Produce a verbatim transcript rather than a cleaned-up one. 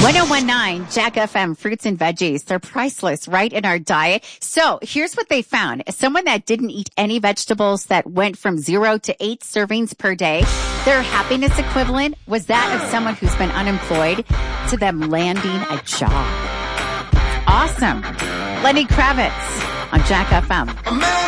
ten19 Jack F M, fruits and veggies. They're priceless, right, in our diet. So here's what they found. Someone that didn't eat any vegetables that went from zero to eight servings per day, their happiness equivalent was that of someone who's been unemployed to them landing a job. Awesome. Lenny Kravitz on Jack F M.